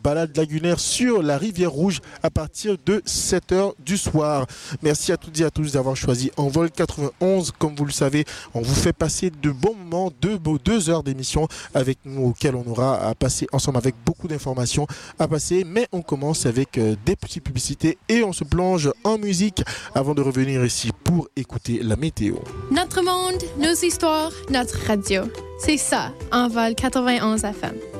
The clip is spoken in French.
balade lagunaire sur la rivière Rouge à partir de 7h du soir. Merci à toutes et à tous d'avoir choisi Envol 91. Comme vous le savez, on vous fait passer de bons moments, de beaux 2 heures d'émission avec nous auxquelles on aura à passer ensemble avec beaucoup d'informations à passer. Mais on commence avec des petites publicités et on se plonge en musique avant de revenir ici pour écouter la météo. Notre monde, nos histoires, notre radio. C'est ça, Envol 91 FM.